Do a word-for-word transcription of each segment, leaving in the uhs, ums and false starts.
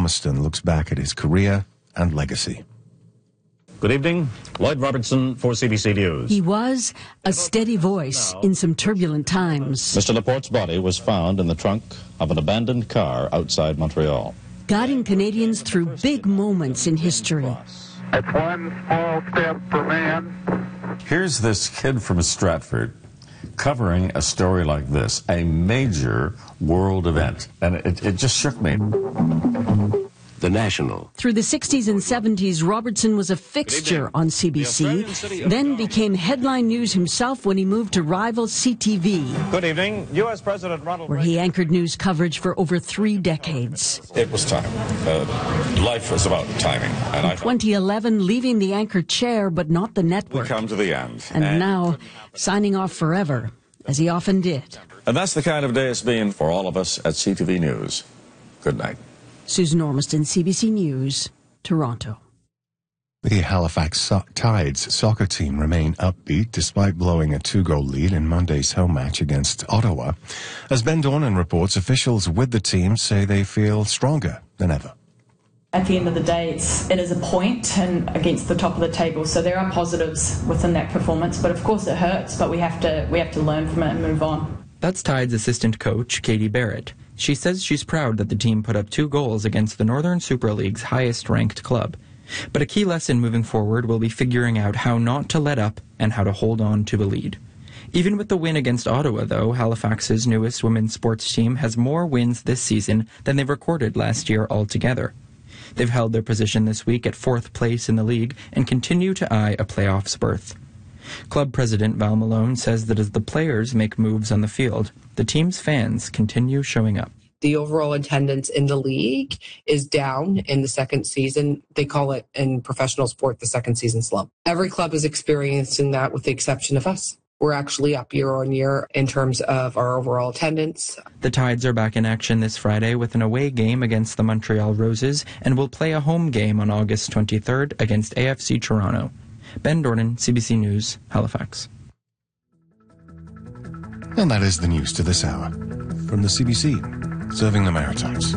Ormiston looks back at his career and legacy. Good evening. Lloyd Robertson for C B C News. He was a steady voice in some turbulent times. Mister Laporte's body was found in the trunk of an abandoned car outside Montreal, guiding Canadians through big moments in history. It's one small step for man. Here's this kid from Stratford covering a story like this, a major world event, and it, it just shook me. The National. Through the sixties and seventies, Robertson was a fixture on C B C, then became headline news himself when he moved to rival C T V. Good evening. U S President Ronald where he anchored news coverage for over three decades. It was time. Uh, life was about timing. And In I twenty eleven, leaving the anchor chair, but not the network. We come to the end. And, and now, signing off forever, as he often did. And that's the kind of day it's been for all of us at C T V News. Good night. Susan Ormiston, C B C News, Toronto. The Halifax so- Tides soccer team remain upbeat despite blowing a two-goal lead in Monday's home match against Ottawa. As Ben Dornan reports, officials with the team say they feel stronger than ever. At the end of the day, it's, it is a point and against the top of the table, so there are positives within that performance. But of course it hurts, but we have to we have to learn from it and move on. That's Tides assistant coach Katie Barrett. She says she's proud that the team put up two goals against the Northern Super League's highest-ranked club. But a key lesson moving forward will be figuring out how not to let up and how to hold on to a lead. Even with the win against Ottawa, though, Halifax's newest women's sports team has more wins this season than they recorded last year altogether. They've held their position this week at fourth place in the league and continue to eye a playoffs berth. Club president Val Malone says that as the players make moves on the field, the team's fans continue showing up. The overall attendance in the league is down in the second season. They call it in professional sport the second season slump. Every club is experiencing that with the exception of us. We're actually up year on year in terms of our overall attendance. The Tides are back in action this Friday with an away game against the Montreal Roses and will play a home game on August twenty-third against A F C Toronto. Ben Dornan, C B C News, Halifax. And that is the news to this hour. From the C B C, serving the Maritimes.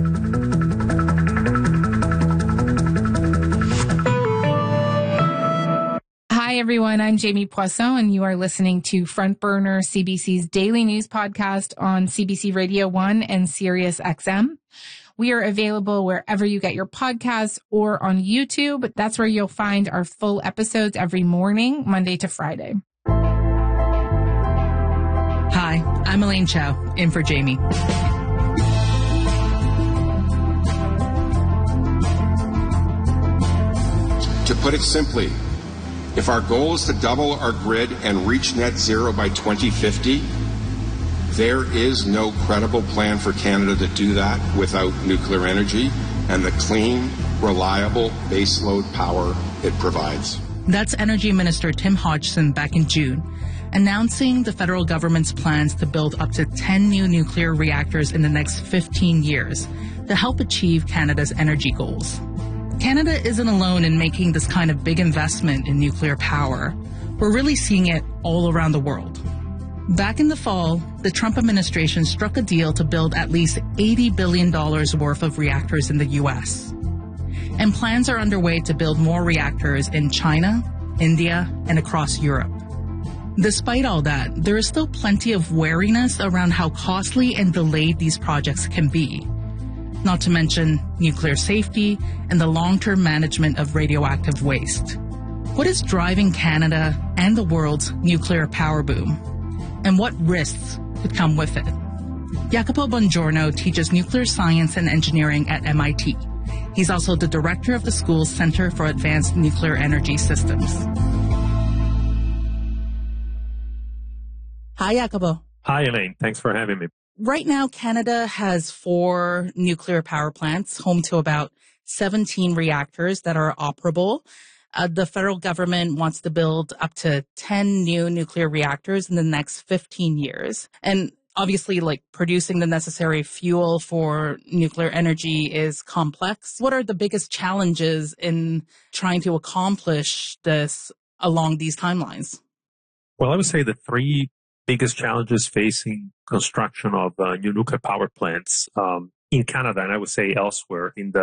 Hi, everyone. I'm Jamie Poisson, and you are listening to Front Burner, C B C's daily news podcast on C B C Radio one and Sirius X M. We are available wherever you get your podcasts or on YouTube. That's where you'll find our full episodes every morning, Monday to Friday. Hi, I'm Elaine Chow, in for Jamie. To put it simply, if our goal is to double our grid and reach net zero by twenty fifty, there is no credible plan for Canada to do that without nuclear energy and the clean, reliable baseload power it provides. That's Energy Minister Tim Hodgson back in June, announcing the federal government's plans to build up to ten new nuclear reactors in the next fifteen years to help achieve Canada's energy goals. Canada isn't alone in making this kind of big investment in nuclear power. We're really seeing it all around the world. Back in the fall, the Trump administration struck a deal to build at least eighty billion dollars worth of reactors in the U S. And plans are underway to build more reactors in China, India, and across Europe. Despite all that, there is still plenty of wariness around how costly and delayed these projects can be. Not to mention nuclear safety and the long-term management of radioactive waste. What is driving Canada and the world's nuclear power boom? And what risks could come with it? Jacopo Bongiorno teaches nuclear science and engineering at M I T. He's also the director of the school's Center for Advanced Nuclear Energy Systems. Hi, Jacopo. Hi, Elaine. Thanks for having me. Right now, Canada has four nuclear power plants, home to about seventeen reactors that are operable. Uh, the federal government wants to build up to ten new nuclear reactors in the next fifteen years. And obviously, like, producing the necessary fuel for nuclear energy is complex. What are the biggest challenges in trying to accomplish this along these timelines? Well, I would say the three biggest challenges facing construction of uh, new nuclear power plants um, in Canada, and I would say elsewhere in the